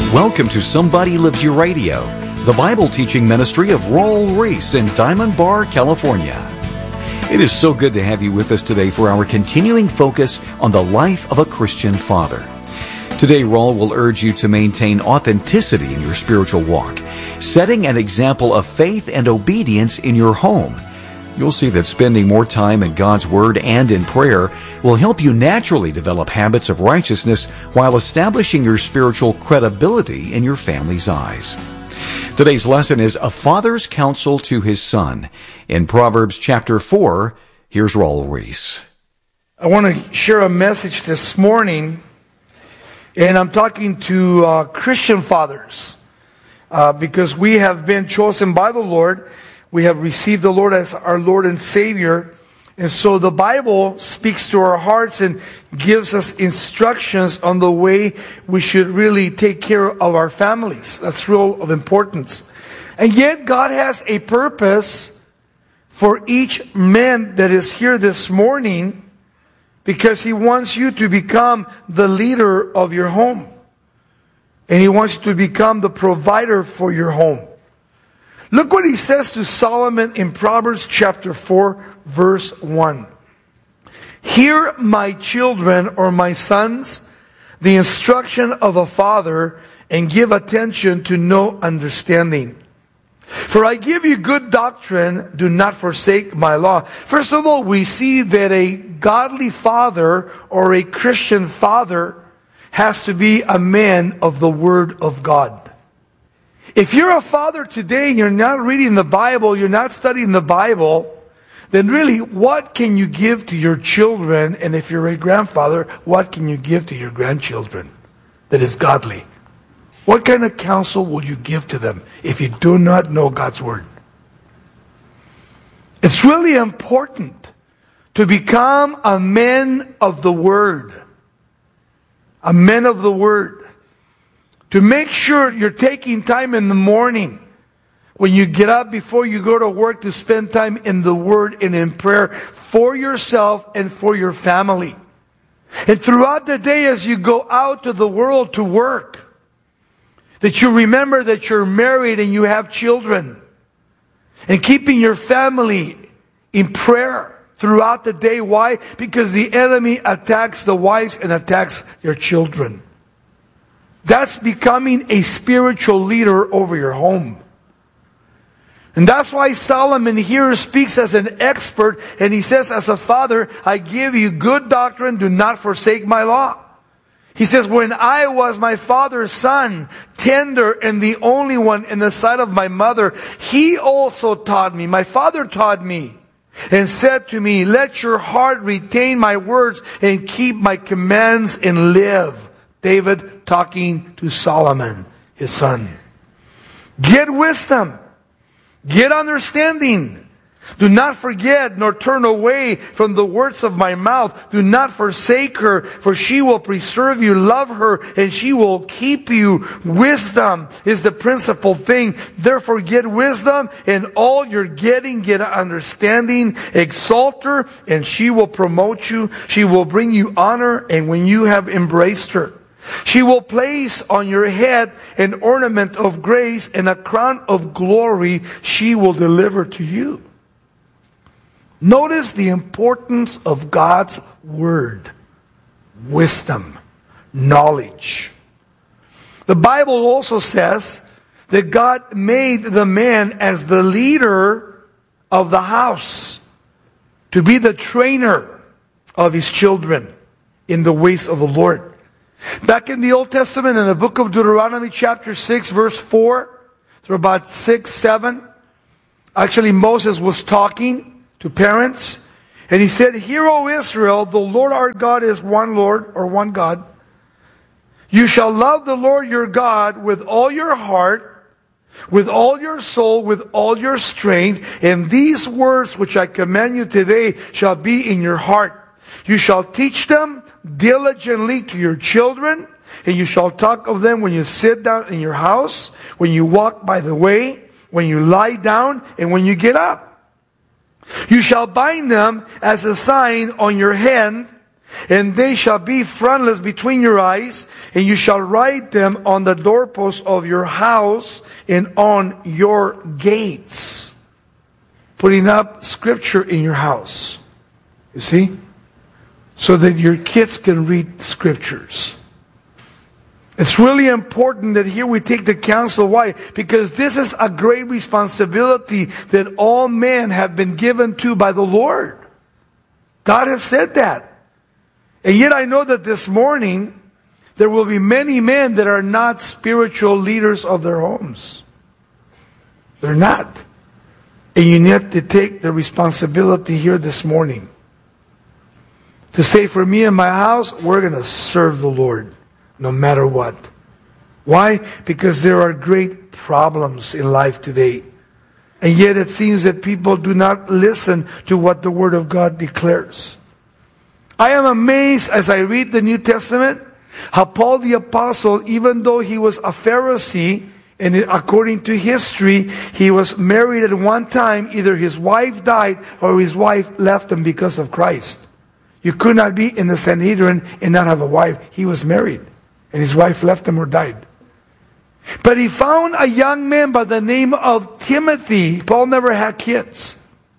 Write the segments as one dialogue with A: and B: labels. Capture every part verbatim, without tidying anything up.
A: Welcome to Somebody Lives You Radio, the Bible teaching ministry of Raul Ries in Diamond Bar, California. It is so good to have you with us today for our continuing focus on the life of a Christian father. Today, Raul will urge you to maintain authenticity in your spiritual walk, setting an example of faith and obedience in your home. You'll see that spending more time in God's Word and in prayer will help you naturally develop habits of righteousness while establishing your spiritual credibility in your family's eyes. Today's lesson is a father's counsel to his son. In Proverbs chapter four, here's Raul Ries.
B: I want to share a message this morning, and I'm talking to uh, Christian fathers uh, because we have been chosen by the Lord. We have received the Lord as our Lord and Savior. And so the Bible speaks to our hearts and gives us instructions on the way we should really take care of our families. That's real of importance. And yet God has a purpose for each man that is here this morning, because He wants you to become the leader of your home. And He wants you to become the provider for your home. Look what He says to Solomon in Proverbs chapter four, verse one. Hear, my children, or my sons, the instruction of a father, and give attention to no understanding. For I give you good doctrine, do not forsake my law. First of all, we see that a godly father or a Christian father has to be a man of the Word of God. If you're a father today and you're not reading the Bible, you're not studying the Bible, then really, what can you give to your children? And if you're a grandfather, what can you give to your grandchildren that is godly? What kind of counsel will you give to them if you do not know God's Word? It's really important to become a man of the Word. A man of the Word. To make sure you're taking time in the morning when you get up before you go to work to spend time in the Word and in prayer for yourself and for your family. And throughout the day as you go out to the world to work, that you remember that you're married and you have children. And keeping your family in prayer throughout the day. Why? Because the enemy attacks the wives and attacks your children. That's becoming a spiritual leader over your home. And that's why Solomon here speaks as an expert, and he says, as a father, I give you good doctrine, do not forsake my law. He says, when I was my father's son, tender and the only one in the sight of my mother, he also taught me, my father taught me, and said to me, let your heart retain my words and keep my commands and live. David talking to Solomon, his son. Get wisdom. Get understanding. Do not forget nor turn away from the words of my mouth. Do not forsake her, for she will preserve you. Love her, and she will keep you. Wisdom is the principal thing. Therefore get wisdom, and all you're getting, get understanding. Exalt her, and she will promote you. She will bring you honor, and when you have embraced her, she will place on your head an ornament of grace, and a crown of glory she will deliver to you. Notice the importance of God's Word. Wisdom. Knowledge. The Bible also says that God made the man as the leader of the house, to be the trainer of his children in the ways of the Lord. Back in the Old Testament, in the book of Deuteronomy chapter six, verse four, through about six, seven, actually Moses was talking to parents, and he said, Hear, O Israel, the Lord our God is one Lord, or one God. You shall love the Lord your God with all your heart, with all your soul, with all your strength, and these words which I command you today shall be in your heart. You shall teach them diligently to your children, and you shall talk of them when you sit down in your house, when you walk by the way, when you lie down, and when you get up. You shall bind them as a sign on your hand, And they shall be frontlets between your eyes, and you shall write them on the doorposts of your house and on your gates. Putting up scripture in your house. You see? So that your kids can read scriptures. It's really important that here we take the counsel. Why? Because this is a great responsibility that all men have been given to by the Lord. God has said that. And yet I know that this morning, there will be many men that are not spiritual leaders of their homes. They're not. And you need to take the responsibility here this morning. To say, for me and my house, we're going to serve the Lord. No matter what. Why? Because there are great problems in life today. And yet it seems that people do not listen to what the Word of God declares. I am amazed as I read the New Testament, how Paul the Apostle, even though he was a Pharisee, and according to history, he was married at one time, either his wife died or his wife left him because of Christ. You could not be in the Sanhedrin and not have a wife. He was married, and his wife left him or died. But he found a young man by the name of Timothy. Paul never had kids.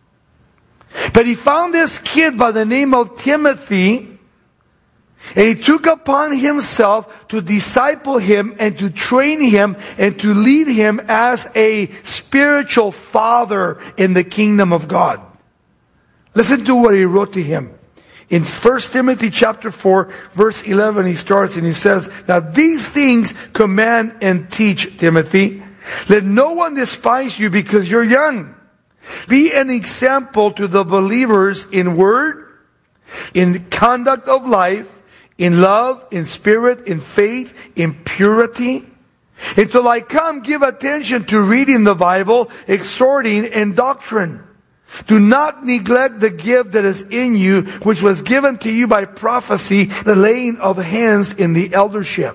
B: But he found this kid by the name of Timothy, and he took upon himself to disciple him and to train him and to lead him as a spiritual father in the kingdom of God. Listen to what he wrote to him. In First Timothy chapter four, verse eleven, he starts and he says, "Now these things command and teach, Timothy. Let no one despise you because you're young. Be an example to the believers in word, in conduct of life, in love, in spirit, in faith, in purity. Until I come, give attention to reading the Bible, exhorting, and doctrine. Do not neglect the gift that is in you, which was given to you by prophecy, the laying of hands in the eldership."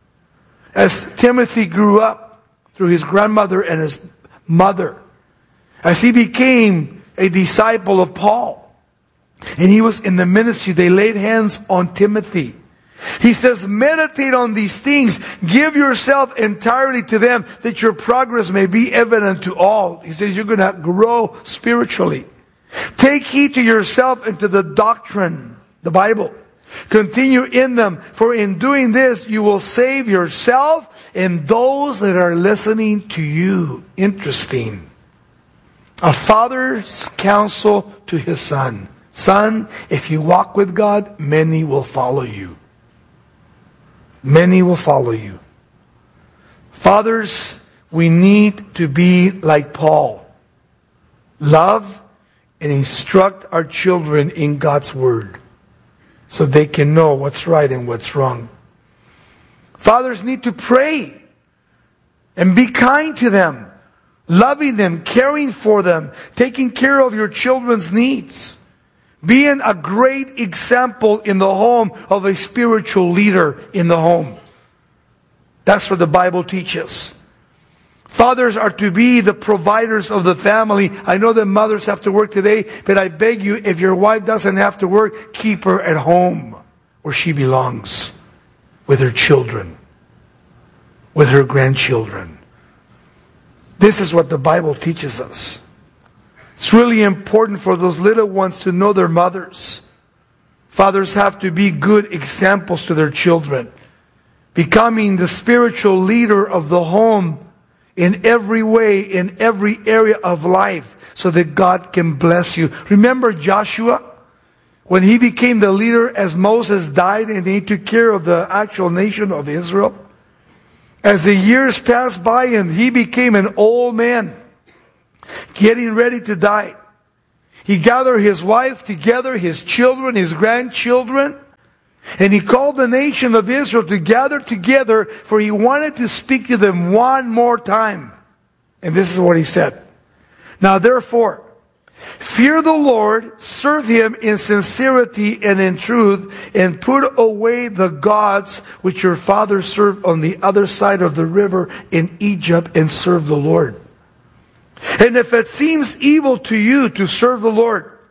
B: As Timothy grew up through his grandmother and his mother, as he became a disciple of Paul, and he was in the ministry, they laid hands on Timothy. He says, meditate on these things. Give yourself entirely to them, that your progress may be evident to all. He says you're going to grow spiritually. Take heed to yourself and to the doctrine, the Bible. Continue in them, for in doing this you will save yourself and those that are listening to you. Interesting. A father's counsel to his son. Son, if you walk with God, many will follow you. Many will follow you. Fathers, we need to be like Paul. Love and instruct our children in God's Word, so they can know what's right and what's wrong. Fathers need to pray and be kind to them, loving them, caring for them, taking care of your children's needs. Being a great example in the home of a spiritual leader in the home. That's what the Bible teaches. Fathers are to be the providers of the family. I know that mothers have to work today, but I beg you, if your wife doesn't have to work, keep her at home where she belongs, with her children, with her grandchildren. This is what the Bible teaches us. It's really important for those little ones to know their mothers. Fathers have to be good examples to their children, becoming the spiritual leader of the home in every way, in every area of life, so that God can bless you. Remember Joshua? When he became the leader as Moses died and he took care of the actual nation of Israel? As the years passed by and he became an old man, getting ready to die, he gathered his wife together, his children, his grandchildren, and he called the nation of Israel to gather together, for he wanted to speak to them one more time. And this is what he said. Now therefore, fear the Lord, serve Him in sincerity and in truth, and put away the gods which your fathers served on the other side of the river in Egypt, and serve the Lord. And if it seems evil to you to serve the Lord,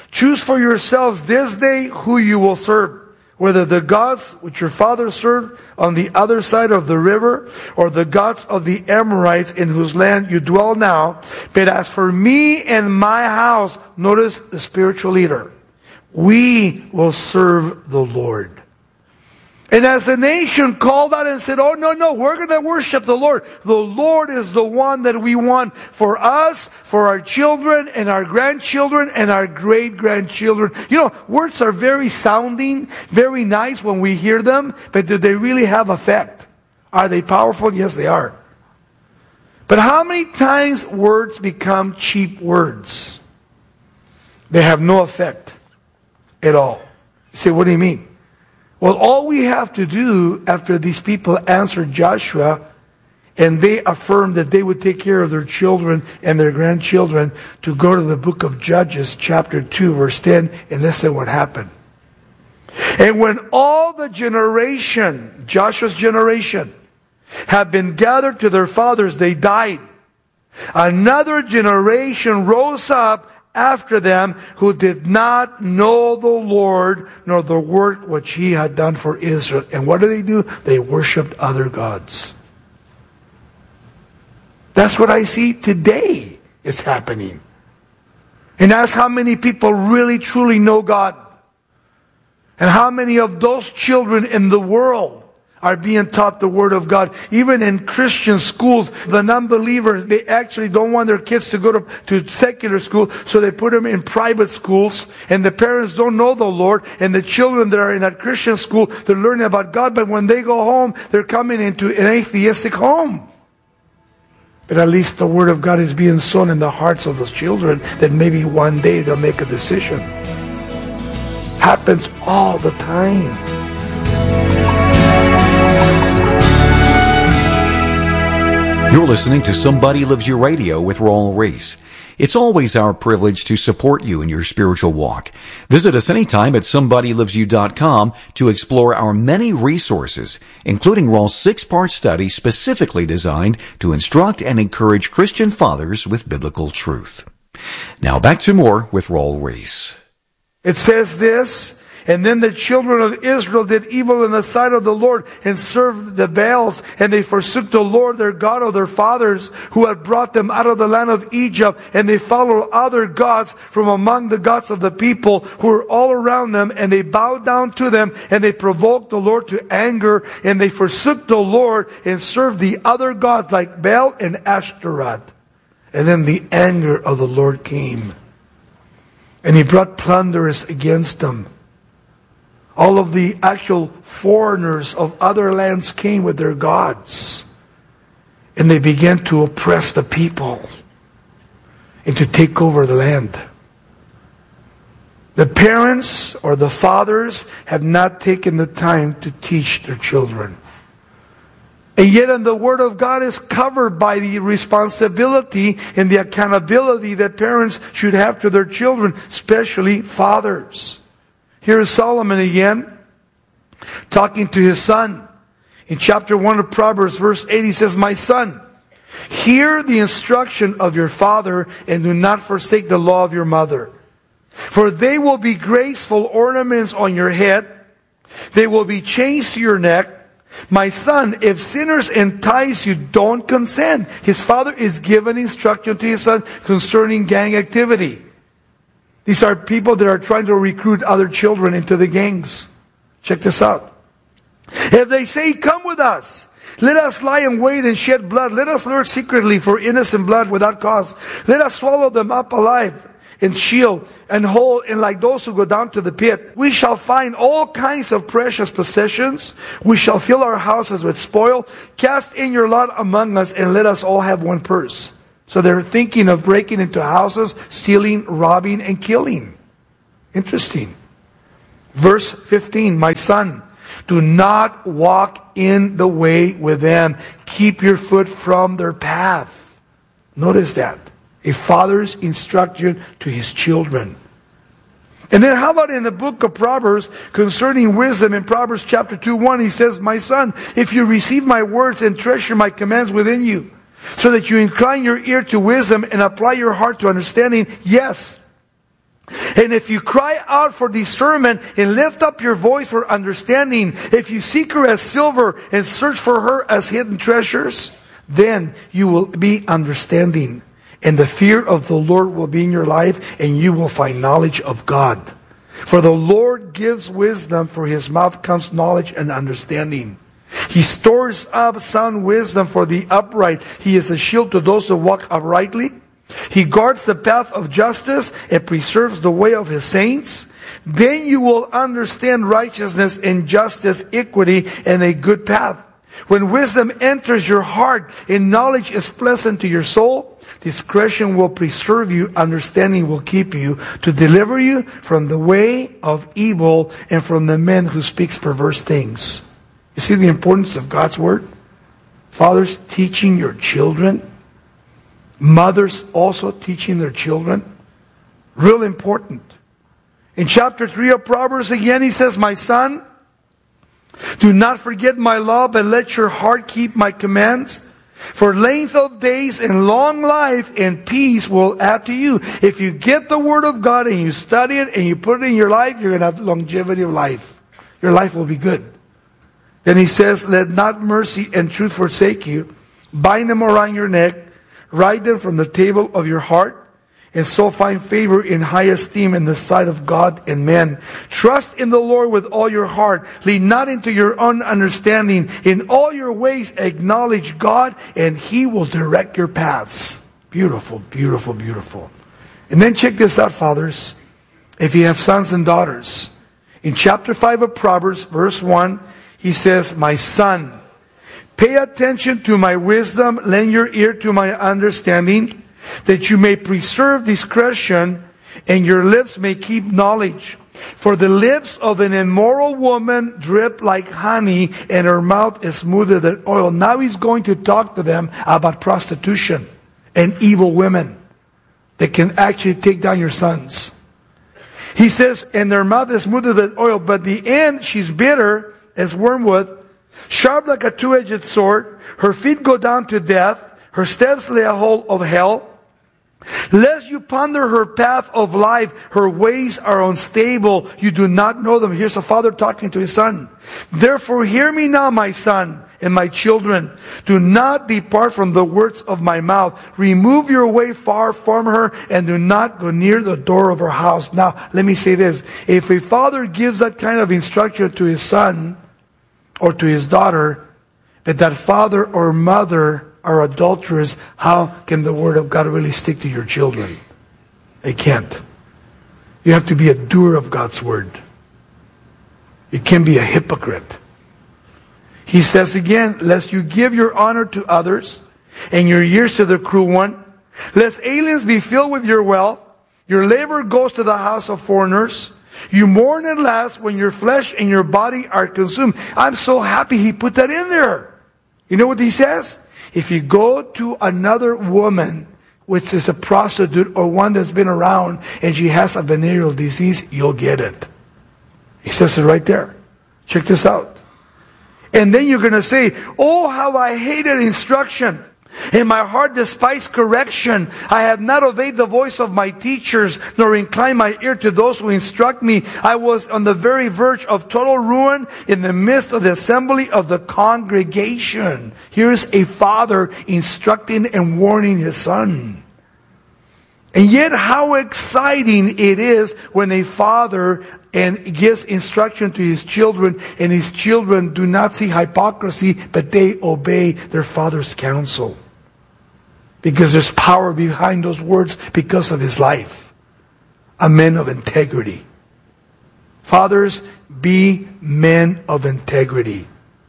B: Choose for yourselves this day who you will serve, whether the gods which your fathers served on the other side of the river, or the gods of the Amorites in whose land you dwell now. But as for me and my house," notice the spiritual leader, "we will serve the Lord." And as the nation called out and said, "Oh, no, no, we're going to worship the Lord. The Lord is the one that we want for us, for our children, and our grandchildren, and our great-grandchildren." You know, words are very sounding, very nice when we hear them, but do they really have effect? Are they powerful? Yes, they are. But how many times words become cheap words? They have no effect at all. You say, what do you mean? Well, all we have to do after these people answered Joshua and they affirmed that they would take care of their children and their grandchildren, to go to the book of Judges chapter two verse ten and listen what happened. "And when all the generation, Joshua's generation, had been gathered to their fathers, they died. Another generation rose up after them, who did not know the Lord, nor the work which He had done for Israel." And what did they do? They worshipped other gods. That's what I see today is happening. And that's how many people really truly know God. And how many of those children in the world are being taught the Word of God. Even in Christian schools, the non-believers, they actually don't want their kids to go to, to secular school, so they put them in private schools, and the parents don't know the Lord, and the children that are in that Christian school, they're learning about God, but when they go home, they're coming into an atheistic home. But at least the Word of God is being sown in the hearts of those children, that maybe one day they'll make a decision. Happens all the time.
A: You're listening to Somebody Loves You Radio with Raul Ries. It's always our privilege to support you in your spiritual walk. Visit us anytime at somebody loves you dot com to explore our many resources, including Raul's six-part study specifically designed to instruct and encourage Christian fathers with biblical truth. Now back to more with Raul Ries.
B: It says this, "And then the children of Israel did evil in the sight of the Lord, and served the Baals, and they forsook the Lord their God of their fathers, who had brought them out of the land of Egypt, and they followed other gods from among the gods of the people who were all around them, and they bowed down to them, and they provoked the Lord to anger, and they forsook the Lord, and served the other gods like Baal and Ashtaroth. And then the anger of the Lord came, and He brought plunderers against them. All of the actual foreigners of other lands came with their gods. And they began to oppress the people and to take over the land. The parents or the fathers have not taken the time to teach their children. And yet in the Word of God is covered by the responsibility and the accountability that parents should have to their children, especially fathers. Here is Solomon again, talking to his son. In chapter one of Proverbs, verse eight, he says, "My son, hear the instruction of your father, and do not forsake the law of your mother. For they will be graceful ornaments on your head. They will be chains to your neck. My son, if sinners entice you, don't consent." His father is giving instruction to his son concerning gang activity. These are people that are trying to recruit other children into the gangs. Check this out. "If they say, 'Come with us, let us lie in wait and shed blood. Let us lurk secretly for innocent blood without cause. Let us swallow them up alive and shield and whole, and like those who go down to the pit. We shall find all kinds of precious possessions. We shall fill our houses with spoil. Cast in your lot among us, and let us all have one purse.'" So they're thinking of breaking into houses, stealing, robbing, and killing. Interesting. Verse fifteen, "My son, do not walk in the way with them. Keep your foot from their path." Notice that. A father's instruction to his children. And then how about in the book of Proverbs concerning wisdom, in Proverbs chapter two, one, he says, "My son, if you receive my words and treasure my commands within you, so that you incline your ear to wisdom and apply your heart to understanding, yes, And if you cry out for discernment and lift up your voice for understanding, if you seek her as silver and search for her as hidden treasures, then you will be understanding. And the fear of the Lord will be in your life, and you will find knowledge of God. For the Lord gives wisdom, for his mouth comes knowledge and understanding. He stores up sound wisdom for the upright. He is a shield to those who walk uprightly. He guards the path of justice and preserves the way of his saints. Then you will understand righteousness and justice, equity, and a good path. When wisdom enters your heart and knowledge is pleasant to your soul, discretion will preserve you, understanding will keep you, to deliver you from the way of evil and from the men who speaks perverse things. You see the importance of God's Word? Fathers teaching your children. Mothers also teaching their children. Real important. In chapter three of Proverbs again, he says, my son, do not forget my law, but let your heart keep my commands. For length of days and long life and peace will add to you. If you get the Word of God and you study it and you put it in your life, you're going to have longevity of life. Your life will be good. Then he says, let not mercy and truth forsake you. Bind them around your neck. Write them from the table of your heart. And so find favor in high esteem in the sight of God and men. Trust in the Lord with all your heart. Lean not into your own understanding. In all your ways acknowledge God, and He will direct your paths. Beautiful, beautiful, beautiful. And then check this out, fathers. If you have sons and daughters. In chapter five of Proverbs, verse one, he says, my son, pay attention to my wisdom, lend your ear to my understanding, that you may preserve discretion, and your lips may keep knowledge. For the lips of an immoral woman drip like honey, and her mouth is smoother than oil. Now he's going to talk to them about prostitution and evil women that can actually take down your sons. He says, and their mouth is smoother than oil, but the end, she's bitter as wormwood, sharp like a two-edged sword. Her feet go down to death. Her steps lay a hold of hell. Lest you ponder her path of life, her ways are unstable. You do not know them. Here's a father talking to his son. Therefore hear me now, my son and my children. Do not depart from the words of my mouth. Remove your way far from her, and do not go near the door of her house. Now, let me say this. If a father gives that kind of instruction to his son or to his daughter, that that father or mother are adulterers, how can the Word of God really stick to your children? It can't. You have to be a doer of God's Word. You can't be a hypocrite. He says again, lest you give your honor to others and your years to the cruel one, lest aliens be filled with your wealth, your labor goes to the house of foreigners. You mourn at last when your flesh and your body are consumed. I'm so happy he put that in there. You know what he says? If you go to another woman, which is a prostitute or one that's been around, and she has a venereal disease, you'll get it. He says it right there. Check this out. And then you're going to say, oh, how I hated instruction, and my heart despised correction. I have not obeyed the voice of my teachers, nor inclined my ear to those who instruct me. I was on the very verge of total ruin in the midst of the assembly of the congregation. Here's a father instructing and warning his son. And yet how exciting it is when a father and gives instruction to his children, and his children do not see hypocrisy, but they obey their father's counsel. Because there's power behind those words because of his life. A man of integrity. Fathers, be men of integrity.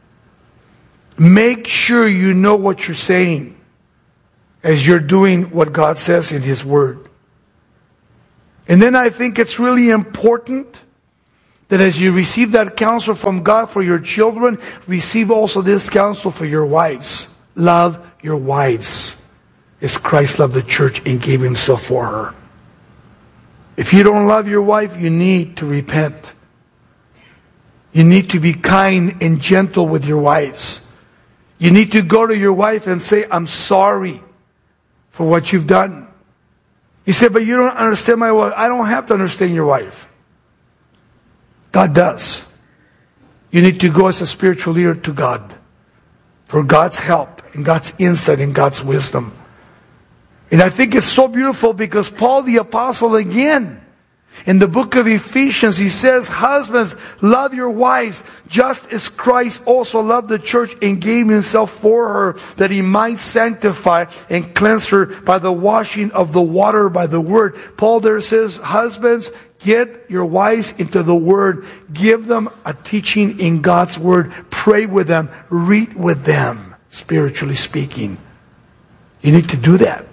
B: Make sure you know what you're saying as you're doing what God says in His Word. And then I think it's really important that as you receive that counsel from God for your children, receive also this counsel for your wives. Love your wives as Christ loved the church and gave Himself for her. If you don't love your wife, you need to repent. You need to be kind and gentle with your wives. You need to go to your wife and say, I'm sorry for what you've done. You say, but you don't understand my wife. I don't have to understand your wife. God does. You need to go as a spiritual leader to God for God's help and God's insight and God's wisdom. And I think it's so beautiful because Paul the Apostle again, in the book of Ephesians, he says, husbands, love your wives, just as Christ also loved the church and gave himself for her, that he might sanctify and cleanse her by the washing of the water by the word. Paul there says, husbands, get your wives into the word. Give them a teaching in God's word. Pray with them. Read with them, spiritually speaking. You need to do that.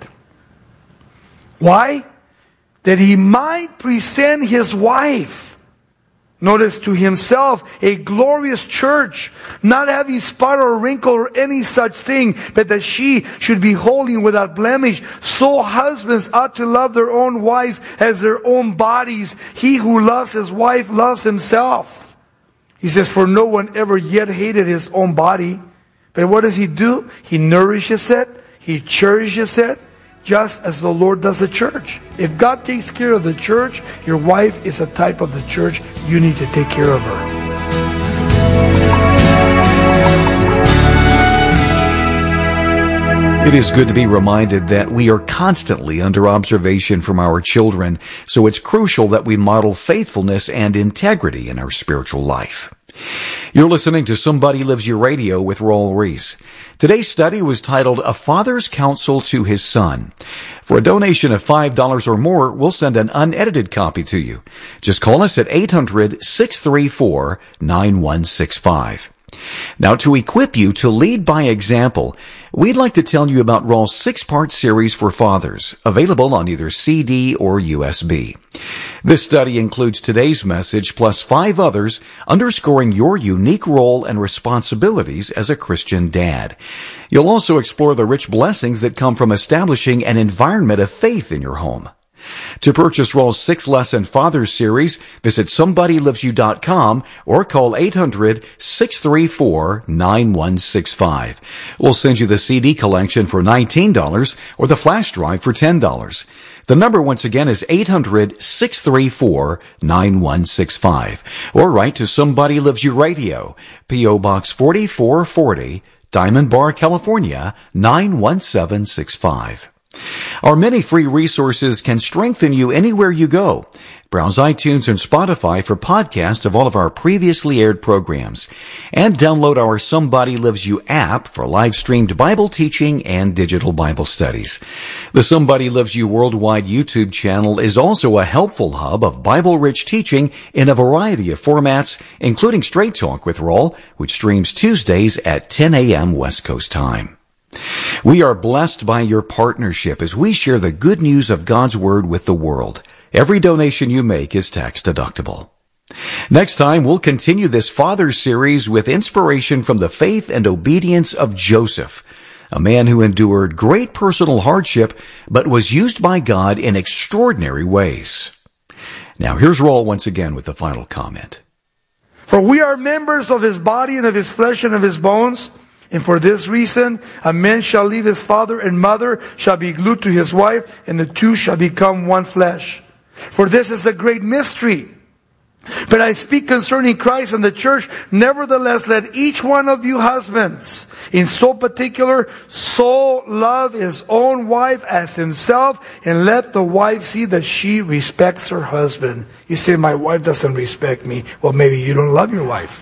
B: Why? That he might present his wife, notice, to himself, a glorious church, not having spot or wrinkle or any such thing, but that she should be holy and without blemish. So husbands ought to love their own wives as their own bodies. He who loves his wife loves himself. He says, for no one ever yet hated his own body. But what does he do? He nourishes it. He cherishes it. Just as the Lord does the church. If God takes care of the church, your wife is a type of the church. You need to take care of her.
A: It is good to be reminded that we are constantly under observation from our children, so it's crucial that we model faithfulness and integrity in our spiritual life. You're listening to Somebody Lives You Radio with Raul Ries. Today's study was titled, A Father's Counsel to His Son. For a donation of five dollars or more, we'll send an unedited copy to you. Just call us at eight hundred, six three four, nine one six five. Now, to equip you to lead by example, we'd like to tell you about Raul's six-part series for fathers, available on either C D or U S B. This study includes today's message plus five others underscoring your unique role and responsibilities as a Christian dad. You'll also explore the rich blessings that come from establishing an environment of faith in your home. To purchase Raul's six-lesson Fathers series, visit somebody lives you dot com or call eight hundred, six three four, nine one six five. We'll send you the C D collection for nineteen dollars or the flash drive for ten dollars. The number once again is eight hundred, six three four, nine one six five. Or write to Somebody Lives You Radio, P O Box forty-four forty, Diamond Bar, California, nine one seven six five. Our many free resources can strengthen you anywhere you go. Browse iTunes and Spotify for podcasts of all of our previously aired programs. And download our Somebody Lives You app for live-streamed Bible teaching and digital Bible studies. The Somebody Lives You Worldwide YouTube channel is also a helpful hub of Bible-rich teaching in a variety of formats, including Straight Talk with Raul, which streams Tuesdays at ten a.m. West Coast time. We are blessed by your partnership as we share the good news of God's Word with the world. Every donation you make is tax deductible. Next time, we'll continue this Father's series with inspiration from the faith and obedience of Joseph, a man who endured great personal hardship but was used by God in extraordinary ways. Now, here's Raul once again with the final comment.
B: For we are members of his body and of his flesh and of his bones. And for this reason, a man shall leave his father and mother, shall be glued to his wife, and the two shall become one flesh. For this is a great mystery. But I speak concerning Christ and the church. Nevertheless, let each one of you husbands, in so particular, so love his own wife as himself, and let the wife see that she respects her husband. You say, my wife doesn't respect me. Well, maybe you don't love your wife.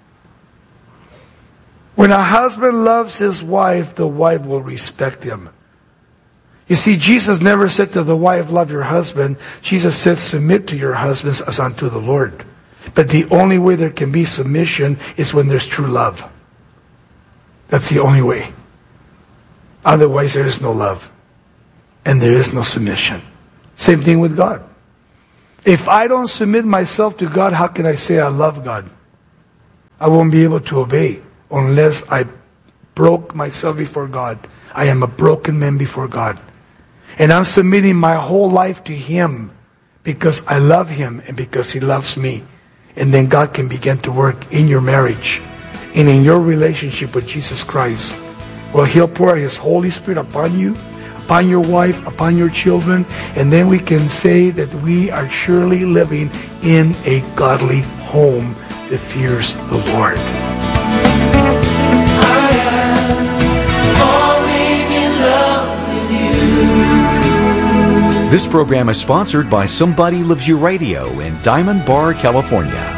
B: When a husband loves his wife, the wife will respect him. You see, Jesus never said to the wife, love your husband. Jesus said, submit to your husbands as unto the Lord. But the only way there can be submission is when there's true love. That's the only way. Otherwise, there is no love. And there is no submission. Same thing with God. If I don't submit myself to God, how can I say I love God? I won't be able to obey. Unless I broke myself before God. I am a broken man before God. And I'm submitting my whole life to Him because I love Him and because He loves me. And then God can begin to work in your marriage and in your relationship with Jesus Christ. Well, He'll pour His Holy Spirit upon you, upon your wife, upon your children, and then we can say that we are surely living in a godly home that fears the Lord.
C: I am falling in love with you.
A: This program is sponsored by Somebody Loves You Radio in Diamond Bar, California.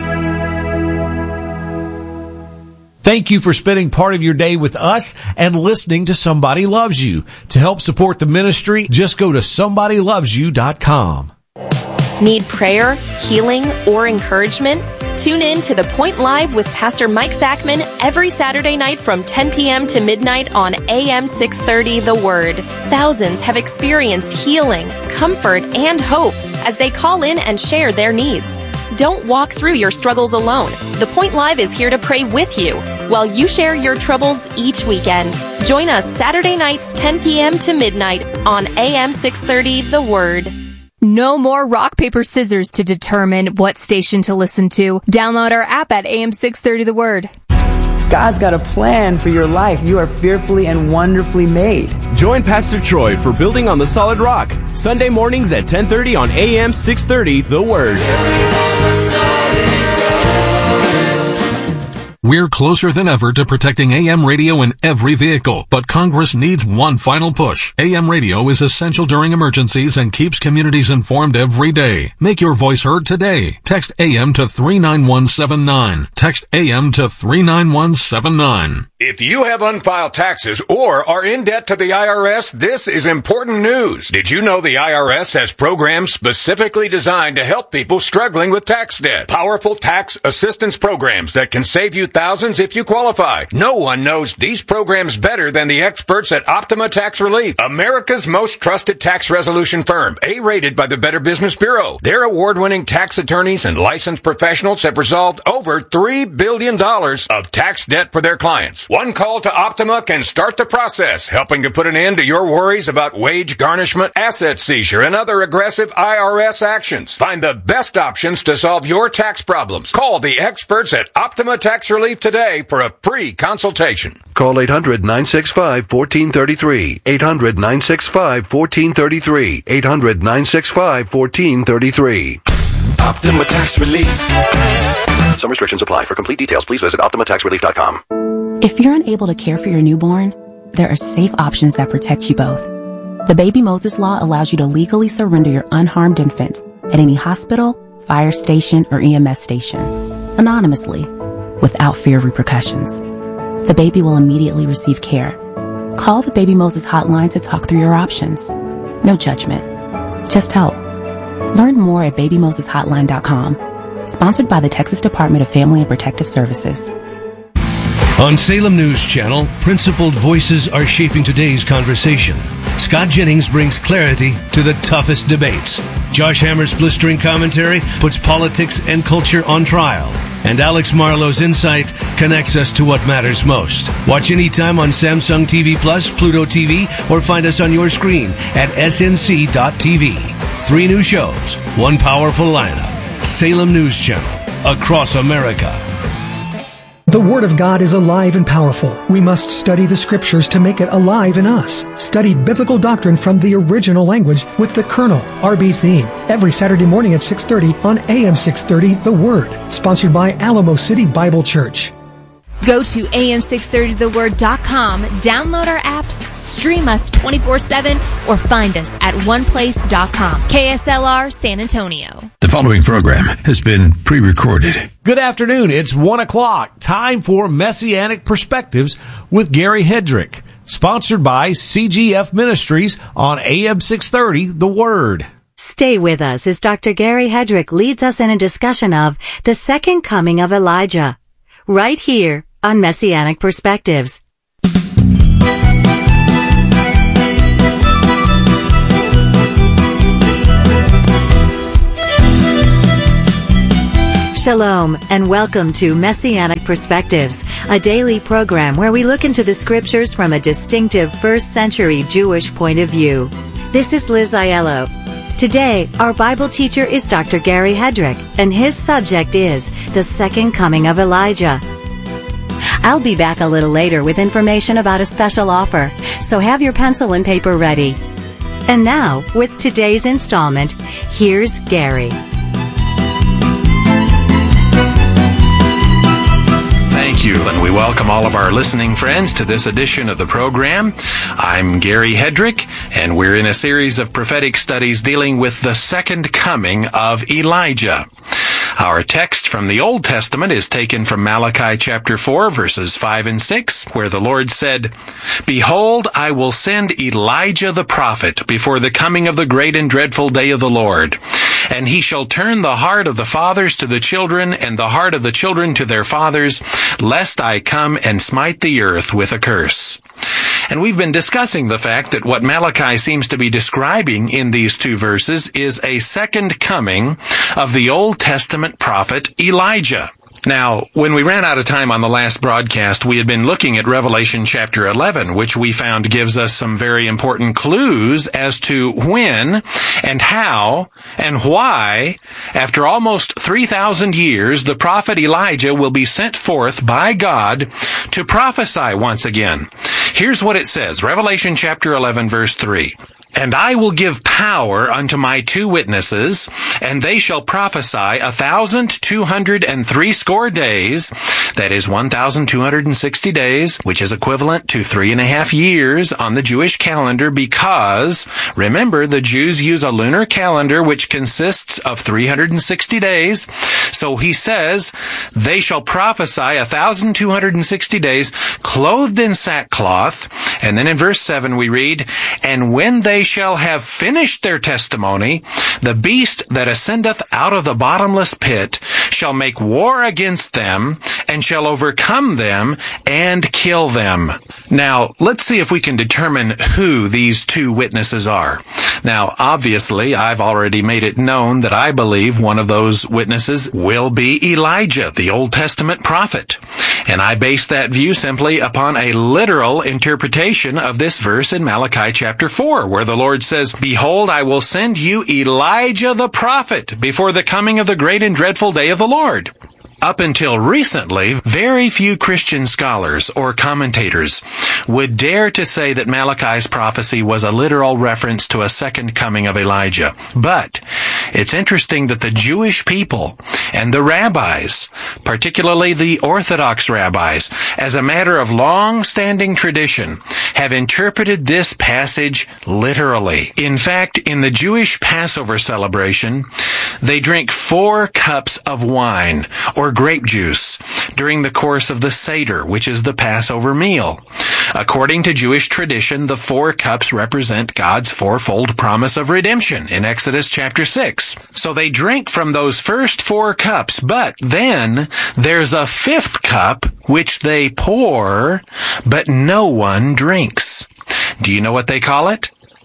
D: Thank you for spending part of your day with us and listening to Somebody Loves You. To help support the ministry, just go to somebody loves you dot com.
E: Need prayer, healing, or encouragement? Tune in to The Point Live with Pastor Mike Zachman every Saturday night from ten p.m. to midnight on A M six thirty The Word. Thousands have experienced healing, comfort, and hope as they call in and share their needs. Don't walk through your struggles alone. The Point Live is here to pray with you while you share your troubles each weekend. Join us Saturday nights ten p.m. to midnight on A M six thirty The Word.
F: No more rock, paper, scissors to determine what station to listen to. Download our app at A M six thirty The Word.
G: God's got a plan for your life. You are fearfully and wonderfully made.
H: Join Pastor Troy for Building on the Solid Rock, Sunday mornings at ten thirty on A M six thirty The Word.
I: We're closer than ever to protecting A M radio in every vehicle, but Congress needs one final push. A M radio is essential during emergencies and keeps communities informed every day. Make your voice heard today. Text A M to three nine one seven nine. Text A M to three nine one seven nine.
J: If you have unfiled taxes or are in debt to the I R S, this is important news. Did you know the I R S has programs specifically designed to help people struggling with tax debt? Powerful tax assistance programs that can save you thousands if you qualify. No one knows these programs better than the experts at Optima Tax Relief, America's most trusted tax resolution firm, A-rated by the Better Business Bureau. Their award-winning tax attorneys and licensed professionals have resolved over three billion dollars of tax debt for their clients. One call to Optima can start the process, helping to put an end to your worries about wage garnishment, asset seizure, and other aggressive I R S actions. Find the best options to solve your tax problems. Call the experts at Optima Tax Relief today for a free consultation.
K: Call eight hundred nine six five one four three three. eight hundred nine six five one four three three. eight hundred nine six five one four three three.
C: Optima Tax Relief.
K: Some restrictions apply. For complete details, please visit optima tax relief dot com.
L: If you're unable to care for your newborn, there are safe options that protect you both. The Baby Moses Law allows you to legally surrender your unharmed infant at any hospital, fire station, or E M S station, anonymously, without fear of repercussions. The baby will immediately receive care. Call the Baby Moses hotline to talk through your options. No judgment, just help. Learn more at baby moses hotline dot com. Sponsored by the Texas Department of Family and Protective Services.
M: On Salem News Channel, principled voices are shaping today's conversation. Scott Jennings brings clarity to the toughest debates. Josh Hammer's blistering commentary puts politics and culture on trial. And Alex Marlowe's insight connects us to what matters most. Watch anytime on Samsung T V Plus, Pluto T V, or find us on your screen at S N C dot T V. Three new shows, one powerful lineup. Salem News Channel, across America.
N: The Word of God is alive and powerful. We must study the Scriptures to make it alive in us. Study biblical doctrine from the original language with the Colonel, R B Theme, every Saturday morning at six thirty on A M six thirty The Word, sponsored by Alamo City Bible Church.
F: Go to A M six thirty the word dot com, download our apps, stream us twenty-four seven, or find us at one place dot com. K S L R San Antonio.
O: The following program has been pre-recorded.
D: Good afternoon. It's one o'clock. Time for Messianic Perspectives with Gary Hedrick. Sponsored by C G F Ministries on A M six thirty The Word.
P: Stay with us as Doctor Gary Hedrick leads us in a discussion of the second coming of Elijah. Right here on Messianic Perspectives. Shalom and welcome to Messianic Perspectives, a daily program where we look into the scriptures from a distinctive first century Jewish point of view. This is Liz Aiello. Today, our Bible teacher is Doctor Gary Hedrick, and his subject is the second coming of Elijah. I'll be back a little later with information about a special offer, so have your pencil and paper ready. And now, with today's installment, here's Gary.
Q: Thank you, and we welcome all of our listening friends to this edition of the program. I'm Gary Hedrick, and we're in a series of prophetic studies dealing with the second coming of Elijah. Our text from the Old Testament is taken from Malachi chapter four, verses five and six, where the Lord said, "Behold, I will send Elijah the prophet before the coming of the great and dreadful day of the Lord. And he shall turn the heart of the fathers to the children, and the heart of the children to their fathers, lest I come and smite the earth with a curse." And we've been discussing the fact that what Malachi seems to be describing in these two verses is a second coming of the Old Testament prophet Elijah. Now, when we ran out of time on the last broadcast, we had been looking at Revelation chapter eleven, which we found gives us some very important clues as to when and how and why, after almost three thousand years, the prophet Elijah will be sent forth by God to prophesy once again. Here's what it says, Revelation chapter eleven, verse three. "And I will give power unto my two witnesses, and they shall prophesy a thousand two hundred and threescore days," that is one thousand two hundred and sixty days, which is equivalent to three and a half years on the Jewish calendar, because, remember, the Jews use a lunar calendar which consists of three hundred and sixty days. So he says, they shall prophesy a thousand two hundred and sixty days, clothed in sackcloth. And then in verse seven we read, "And when they shall have finished their testimony, the beast that ascendeth out of the bottomless pit shall make war against them, and shall overcome them, and kill them." Now, let's see if we can determine who these two witnesses are. Now, obviously, I've already made it known that I believe one of those witnesses will be Elijah, the Old Testament prophet. And I base that view simply upon a literal interpretation of this verse in Malachi chapter four, where the Lord says, "Behold, I will send you Elijah the prophet before the coming of the great and dreadful day of the Lord." Up until recently, very few Christian scholars or commentators would dare to say that Malachi's prophecy was a literal reference to a second coming of Elijah. But it's interesting that the Jewish people and the rabbis, particularly the Orthodox rabbis, as a matter of long-standing tradition, have interpreted this passage literally. In fact, in the Jewish Passover celebration, they drink four cups of wine, or grape juice, during the course of the Seder, which is the Passover meal. According to Jewish tradition, the four cups represent God's fourfold promise of redemption in Exodus chapter six. So they drink from those first four cups, but then there's a fifth cup which they pour, but no one drinks. Do you know what they call it?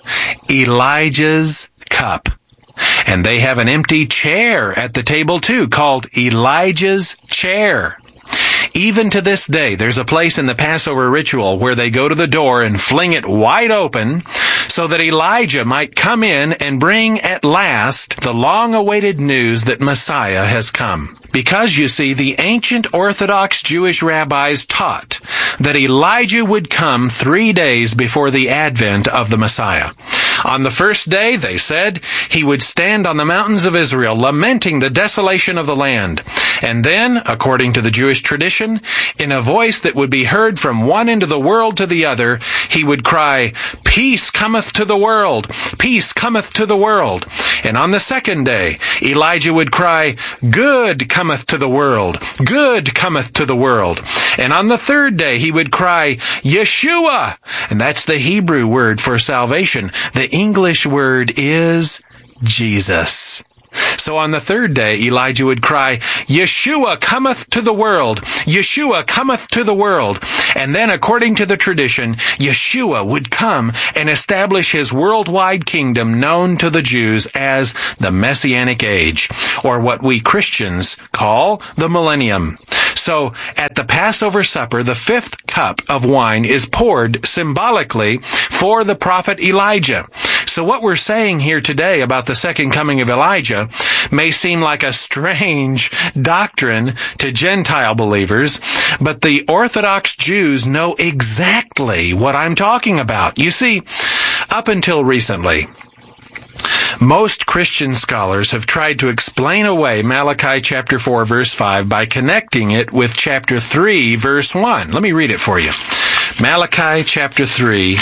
Q: Elijah's cup. And they have an empty chair at the table too, called Elijah's chair. Even to this day, there's a place in the Passover ritual where they go to the door and fling it wide open so that Elijah might come in and bring at last the long-awaited news that Messiah has come. Because, you see, the ancient Orthodox Jewish rabbis taught that Elijah would come three days before the advent of the Messiah. On the first day, they said, he would stand on the mountains of Israel, lamenting the desolation of the land. And then, according to the Jewish tradition, in a voice that would be heard from one end of the world to the other, he would cry, "Peace cometh to the world! Peace cometh to the world!" And on the second day, Elijah would cry, "Good cometh to the world! Good cometh to the world!" And on the third day, he would cry, "Yeshua!" And that's the Hebrew word for salvation. The English word is Jesus. So on the third day, Elijah would cry, "Yeshua cometh to the world! Yeshua cometh to the world!" And then, according to the tradition, Yeshua would come and establish his worldwide kingdom known to the Jews as the Messianic Age, or what we Christians call the Millennium. So, at the Passover supper, the fifth cup of wine is poured symbolically for the prophet Elijah. So what we're saying here today about the second coming of Elijah may seem like a strange doctrine to Gentile believers, but the Orthodox Jews know exactly what I'm talking about. You see, up until recently, most Christian scholars have tried to explain away Malachi chapter four verse five by connecting it with chapter three verse one. Let me read it for you. Malachi chapter three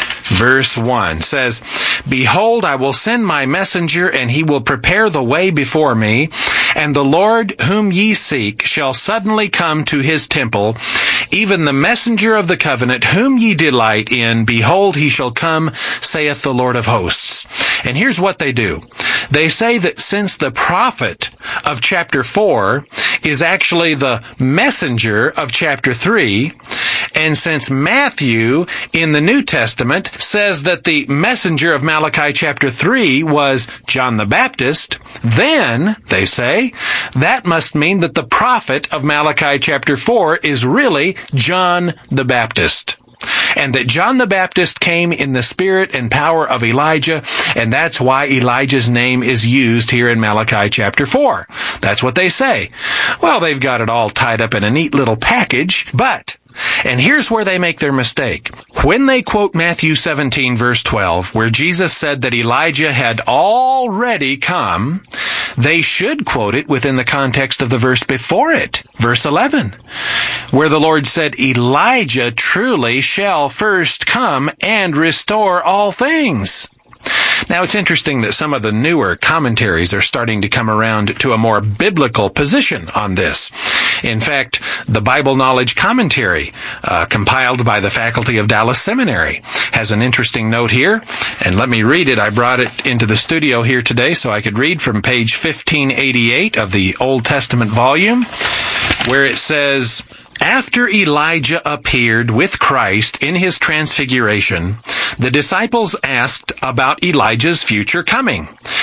Q: verse one says, "Behold, I will send my messenger, and he will prepare the way before me. And the Lord whom ye seek shall suddenly come to his temple, even the messenger of the covenant whom ye delight in. Behold, he shall come, saith the Lord of hosts." And here's what they do. They say that since the prophet of chapter four is actually the messenger of chapter three, and since Matthew in the New Testament says that the messenger of Malachi chapter three was John the Baptist, then, they say, that must mean that the prophet of Malachi chapter four is really John the Baptist. And that John the Baptist came in the spirit and power of Elijah, and that's why Elijah's name is used here in Malachi chapter four. That's what they say. Well, they've got it all tied up in a neat little package, but, and here's where they make their mistake. When they quote Matthew seventeen verse twelve, where Jesus said that Elijah had already come, they should quote it within the context of the verse before it, verse eleven, where the Lord said, "Elijah truly shall first come and restore all things." Now, it's interesting that some of the newer commentaries are starting to come around to a more biblical position on this. In fact, the Bible Knowledge Commentary, uh, compiled by the faculty of Dallas Seminary, has an interesting note here, and let me read it. I brought it into the studio here today so I could read from page fifteen eighty-eight of the Old Testament volume, where it says, "After Elijah appeared with Christ in his transfiguration, the disciples asked about Elijah's future coming.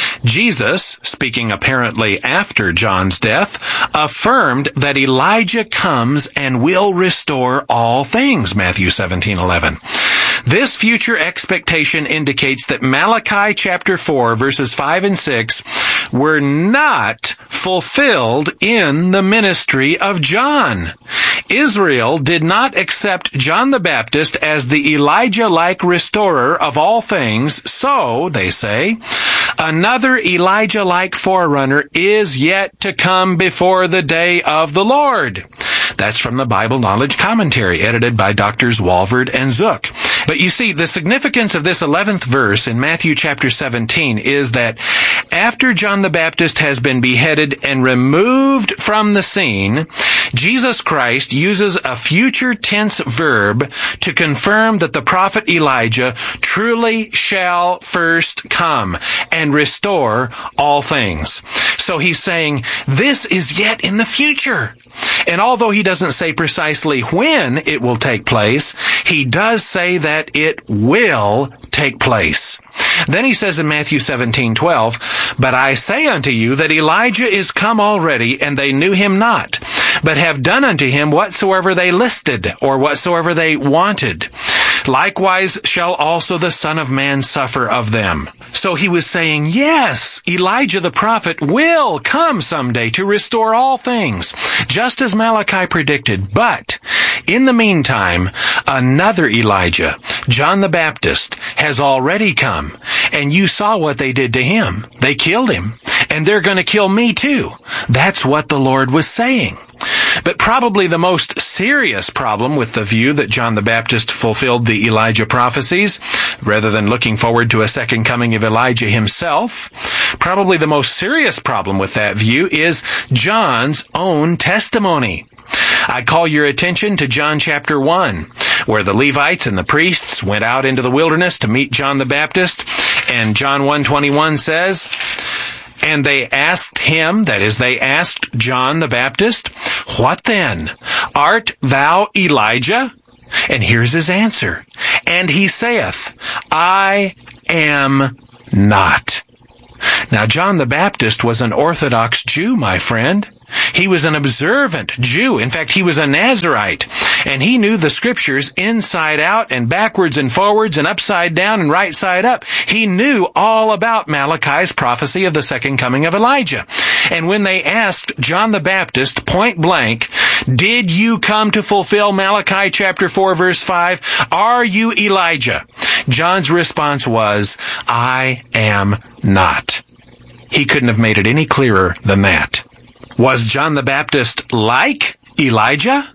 Q: Jesus, speaking apparently after John's death, affirmed that Elijah comes and will restore all things, Matthew seventeen eleven. This future expectation indicates that Malachi chapter four verses five and six were not fulfilled in the ministry of John. Israel did not accept John the Baptist as the Elijah-like restorer of all things, so, they say, another Elijah-like forerunner is yet to come before the day of the Lord. That's from the Bible Knowledge Commentary, edited by Doctors Walvoord and Zook. But you see, the significance of this eleventh verse in Matthew chapter seventeen is that after John the Baptist has been beheaded and removed from the scene, Jesus Christ uses a future tense verb to confirm that the prophet Elijah truly shall first come and restore all things. So he's saying, this is yet in the future. And although he doesn't say precisely when it will take place, he does say that it will take place. Then he says in Matthew seventeen twelve, "But I say unto you that Elijah is come already, and they knew him not, but have done unto him whatsoever they listed, or whatsoever they wanted. Likewise shall also the Son of Man suffer of them." So he was saying, yes, Elijah the prophet will come someday to restore all things, just as Malachi predicted. But in the meantime, another Elijah, John the Baptist, has already come. And you saw what they did to him. They killed him. And they're going to kill me too. That's what the Lord was saying. But probably the most serious problem with the view that John the Baptist fulfilled the Elijah prophecies, rather than looking forward to a second coming of Elijah himself, probably the most serious problem with that view is John's own testimony. I call your attention to John chapter one, where the Levites and the priests went out into the wilderness to meet John the Baptist, and John one twenty-one says, "And they asked him," that is, they asked John the Baptist, "What then? Art thou Elijah?" And here's his answer. "And he saith, I am not." Now, John the Baptist was an Orthodox Jew, my friend. He was an observant Jew. In fact, he was a Nazarite, and he knew the scriptures inside out and backwards and forwards and upside down and right side up. He knew all about Malachi's prophecy of the second coming of Elijah. And when they asked John the Baptist point blank, did you come to fulfill Malachi chapter four verse five? Are you Elijah? John's response was, I am not. He couldn't have made it any clearer than that. Was John the Baptist like Elijah?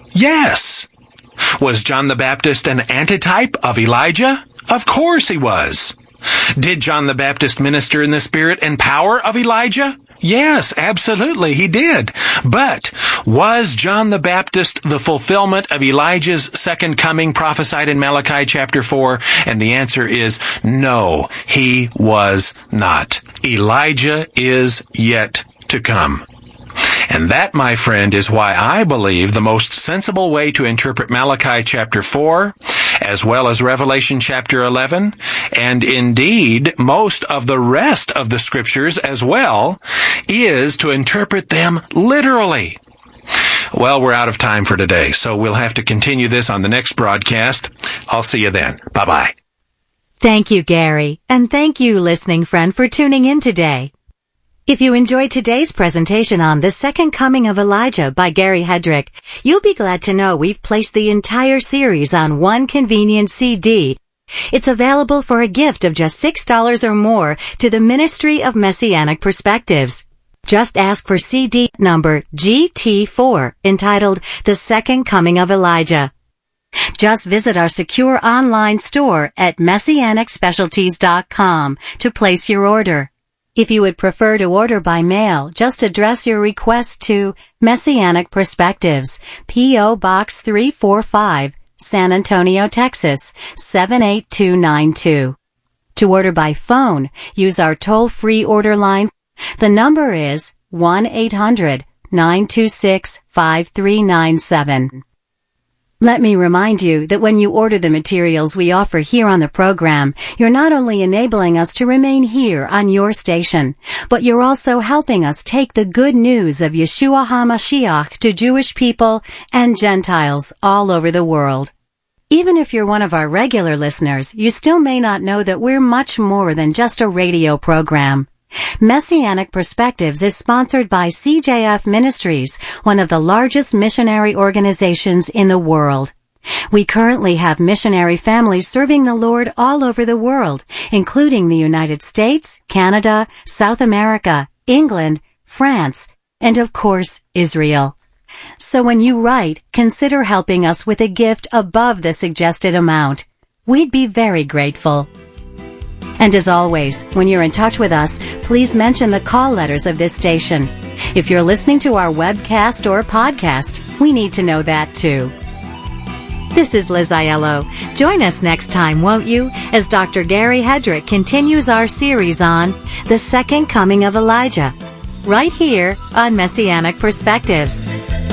Q: Yes. Was John the Baptist an antitype of Elijah? Of course he was. Did John the Baptist minister in the spirit and power of Elijah? Yes, absolutely, he did. But was John the Baptist the fulfillment of Elijah's second coming prophesied in Malachi chapter four? And the answer is no, he was not. Elijah is yet to come. And that, my friend, is why I believe the most sensible way to interpret Malachi chapter four, as well as Revelation chapter eleven, and indeed most of the rest of the scriptures as well, is to interpret them literally. Well, we're out of time for today, so we'll have to continue this on the next broadcast. I'll see you then. Bye-bye.
P: Thank you, Gary, and thank you, listening friend, for tuning in today. If you enjoyed today's presentation on The Second Coming of Elijah by Gary Hedrick, you'll be glad to know we've placed the entire series on one convenient C D. It's available for a gift of just six dollars or more to the Ministry of Messianic Perspectives. Just ask for C D number G T four, entitled The Second Coming of Elijah. Just visit our secure online store at messianic specialties dot com to place your order. If you would prefer to order by mail, just address your request to Messianic Perspectives, P O Box three forty-five, San Antonio, Texas, seven eight two nine two. To order by phone, use our toll-free order line. The number is one eight hundred nine two six five three nine seven. Let me remind you that when you order the materials we offer here on the program, you're not only enabling us to remain here on your station, but you're also helping us take the good news of Yeshua HaMashiach to Jewish people and Gentiles all over the world. Even if you're one of our regular listeners, you still may not know that we're much more than just a radio program. Messianic Perspectives is sponsored by C J F Ministries, one of the largest missionary organizations in the world. We currently have missionary families serving the Lord all over the world, including the United States, Canada, South America, England, France, and of course, Israel. So when you write, consider helping us with a gift above the suggested amount. We'd be very grateful. And as always, when you're in touch with us, please mention the call letters of this station. If you're listening to our webcast or podcast, we need to know that too. This is Liz Aiello. Join us next time, won't you, as Doctor Gary Hedrick continues our series on The Second Coming of Elijah, right here on Messianic Perspectives.